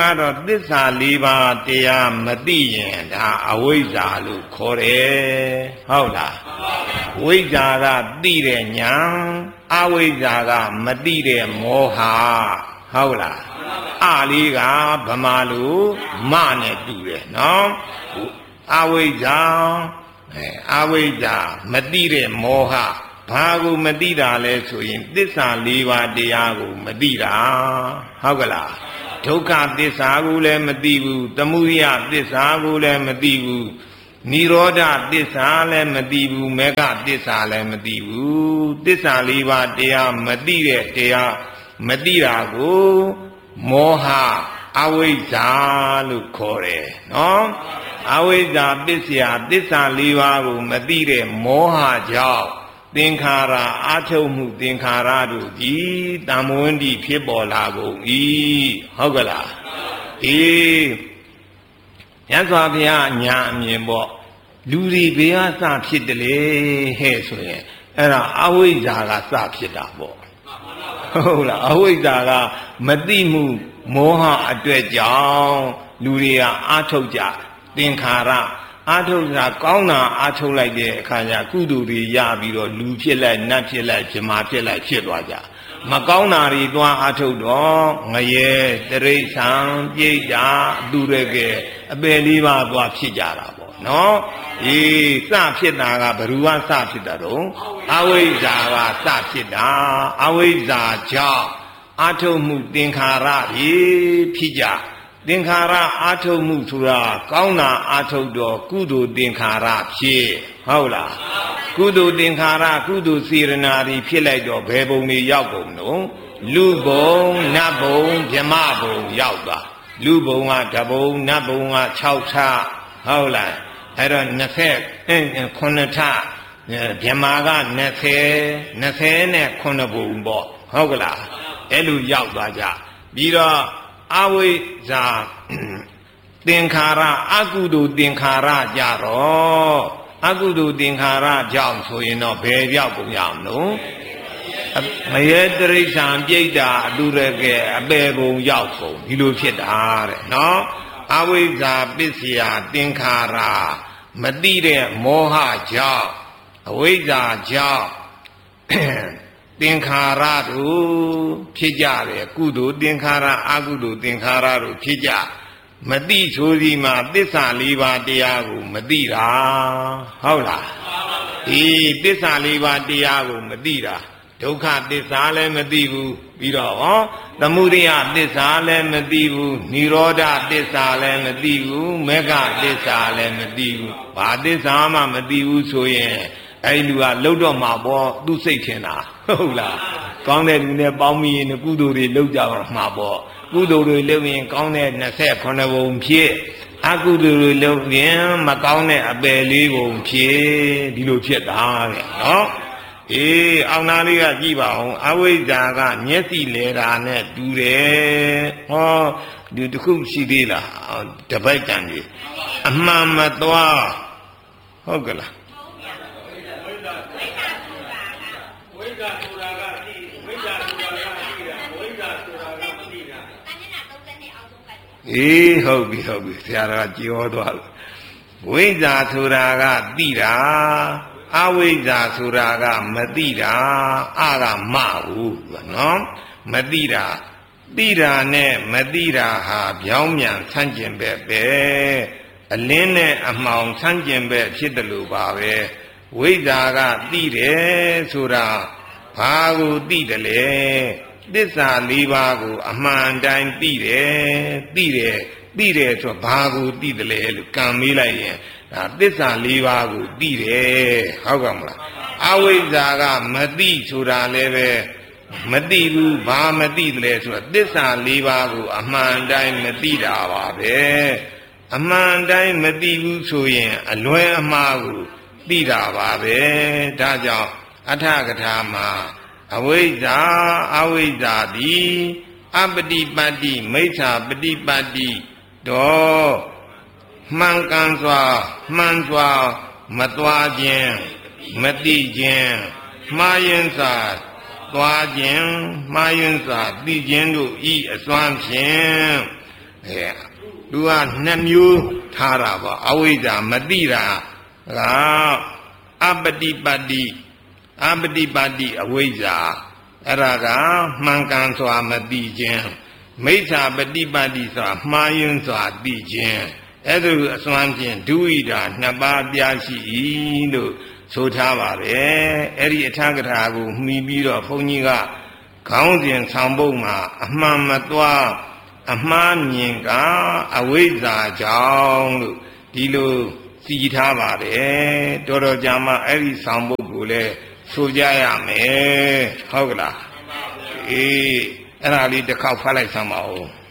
ကတော့သစ္စာ၄ပါးတရားမသိရင်ဒါအဝိဇ္ဇာလို့ခေါ်တယ်ဟုတ်လားဝိဇ္ဇာကသိတဲ့ဉာဏ်အဝိဇ္ဇာကမသိတဲ့မောဟဟုတ်လားအလေးကဗမာလူမနဲ့တူတယ်နော်အဝိဇ္ဇာအဝိဇ္ဇာမသိတဲ့မောဟဘာကိုမသိတာလဲဆိုရင်သစ္စာ၄ပါးတရားကိုမသိတာဟုတ်ကလားဒုက္ခသစ္စာကိုလည်းမသိဘူးသမုဒယသစ္စာကိုလည်းမသိဘူးနိရောဓသစ္စာလည်းမသိဘူးမေဃသစ္စာလည်းမသိဘူးသစ္စာ၄ပါးတရားမသိတဲ့တရားမသိတာကိုမောဟအဝိဇ္ဇာလို့ခေါ်တယ်နော်အဝိဇ္ဇာပစ္စယသစ္စာ၄ပါးကိုမသိတဲ့မောဟကြောင့်သင်္ခါရအာထုတ်မှုသင်္ခါရတို့ဒီတမ္မဝန္တိဖြစ်ပေါ်လာကုန်၏ဟုတ်ကလားအေးမြတ်စွာဘုရားညာအမြင်ပေါ့လူတွေဘယ်ဟာစဖြစ်တယ်လေဟဲ့ဆိုရင်အဲ့ဒါအဝိဇ္ဇာကစဖြစ်တာပေါ့ဟုတ်လားအဝိဇ္ဇာကမသိမှုမောဟအတွက်ကြောင့်လူတွေကအာထုတ်ကြသင်္ခါရအာထုတ်တာကောင်းတာအာထုတ်လိုက်တဲ့အခါကျကုသိုလ်တွေရပြီးတော့လူဖြစ်လိုက်နတ်ဖြစ်လိုက်ဇမာဖြစ်လိုက်ဖြစ်သွားကြမကောင်းတာတွေသွားအာထုတ်တော့ငရဲတရိစ္ဆာန်ပြိတ္တာသူရကအပယ်လေးပါးသွားဖြစ်ကြတာပေါ့နော်အေးစဖြစ်တာကဘ ᱹ စဖြစ်တာတော့အဝိဇ္ဇာကစဖြစ်တာအဝိဇ္ဇာကြောင့်အာထုတ်မှုသင်္ခါရဖြစ်ကြသင်္ခါရအာထုတ်မှုဆိုတာကောင်းတာအာထုတ်တော့ကုသိုလ်သင်္ခါရဖြစ်ဟုတ်လားကုသိုလ်သင်္ခါရကုသိုလ်စေရနာတွေဖြစ်လိုက်တော့ဘယ်ဘုံတွေရောက်ကုန်တော့လူဘုံနတ်ဘုံဗြဟ္မဘုံရောက်သွားလူဘုံကတဘုံနတ်ဘုံက6ထဟုတ်လားအဲ့တော့29ထဗြဟ္မာက20နဲ့9ဘုံပေါ့ဟုတ်ကလားအဲ့လိုရောက်သွားကြပြီးတော့အဝိဇ္ဇာသင်္ခါရအကုသိုလ်သင်္ခါရကြတော့အကုသိုလ်သင်္ခါရကြောင့်ဆိုရင်တော့ဘယ်ရောက်ကုန်ရအောင်လို့မယေတရိစ္ဆာန်ပြိတ္တာအတုရကအပေဘုံရောက်ကုန်ဒီလိုဖြစ်တာတဲ့နော်အဝိဇ္ဇာပစ္စယသင်္ခါရမသိတဲ့မောဟကြောင့်အဝိဇ္ဇာကြောင့်သင်္ခါရတို့ဖြစ်ကြတယ်ကုသိုလ်သင်္ခါရအကုသိုလ်သင်္ခါရတို့ဖြစ်ကြမသိဆိုစီမှာသစ္စာ၄ပါးတရားကိုမသိတာဟုတ်လားဒီသစ္စာ၄ပါးတရားကိုမသိတာဒုက္ခသစ္စာလည်းမသိဘူးပြီးတော့သမုဒယသစ္စာလည်းမသိဘူးនិရောဓသစ္စာလည်းမသိဘူးမေဃသစ္စာလည်းမသိဘူးဘာသစ္စာမှမသိဘူးဆိုရင်အဲ့လူကလှုပ်တော့မှာပေါ့သူစိတ်ထင်တာဟုတ်လားကောင်းတဲ့လူနဲ့ပေါင်းပြီးရင်ကုသိုလ်တွေလှုပ်ကြမှာပေါ့ကုသိုလ်တွေလှုပ်ရင်ကောင်းတဲ့29ဘုံဖြစ်အကုသိုလ်တွေလှုပ်ရင်မကောင်းတဲ့အပယ်လေးဘုံဖြစ်ဒီလိုဖြစ်တာတဲ့နော်အေးအောင်နာလေးကကြည့်ပါအောင်အဝိဇ္ဇာကမျက်စိလဲတာနဲ့တူတယ်ဟောဒီတစ်ခုရှိသေးလားတပိုက်တန်ကြီးအမှန်မသွားဟုတ်ကလားအေးဟုတ်ပြီဆရာတော်ကကြောသွားလို့ဝိဇ္ဇာဆိုတာကသိတာအဝိဇ္ဇာဆိုတာကမသိတာအကမဟုတ်နော်မသိတာသိတာနဲ့မသိတာဟာပြောင်းပြန်ဆန့်ကျင်ဘက်ပဲအလင်းနဲ့အမှောင်ဆန့်ကျင်ဘက်ဖြစ်တယ်လို့ပါပဲဝိဇ္ဇာကသိတယ်ဆိုတာဘာကိုသိတယ်လဲသစ္စာ၄ပါးကိုအမှန်တိုင်းသိတယ်ဆိုဘာကိုသိတယ်လဲလို့ကံမေးလိုက်ရင်ဒါသစ္စာ၄ပါးကိုသိတယ်ဟုတ်ကဲ့မလားအဝိဇ္ဇာကမသိဆိုတာလည်းပဲမသိဘူးဘာမသိတယ်လဲဆိုတော့သစ္စာ၄ပါးကိုအမှန်တိုင်းမသိတာပါပဲအမှန်တိုင်းမသိဘူးဆိုရင်အလွဲအမှားကိုသိတာပါပဲဒါကြောင့်အဋ္ဌကထာမှာအဝိဇ္ဇာသည်အပတိပတ္တိမိစ္ဆာပฏิပတ်တိတော့မှန်ကန်စွာမှန်စွာမသွားခြင်းမသိခြင်းမှားယွင်းစွာသွားခြင်းမှားယွင်းစွာသိခြင်းတို့ဤအစွမ်းဖြင့်သူကနှစ်မျိုးထားတာပေါ့အဝိဇ္ဇာမသိတာကအပတိပတ္တိအဝိဇ္ဇာအဲ့ဒါကမှန်ကန်စွာမသိခြင်းမိစ္ဆာပฏิပတ်တိဆိုတာမှားယွင်းစွာသိခြင်းအဲ့ဒါအစွမ်းဖြင့်ဒုဝိဒါနှစ်ပါးပြရှိ၏လို့ဆိုထားပါတယ်အဲ့ဒီအထာကထာကိုမှီပြီးတော့ဘုန်းကြီးကခေါင်းစဉ်ဆောင်ပုဒ်မှာအမှန်မသွားအမှားမြင်ကအဝိဇ္ဇာကြောင့်လို့ဒီလိုစီထားပါတယ်တော်တော်ကြာမှအဲ့ဒီဆောင်ပုဒ်ကိုလည်းဆိုကြရမယ်ဟုတ်ကလားအေးအဲ့ဒါလေးတစ်ခေါက်ဖတ်လိုက်စမ်းပါဦး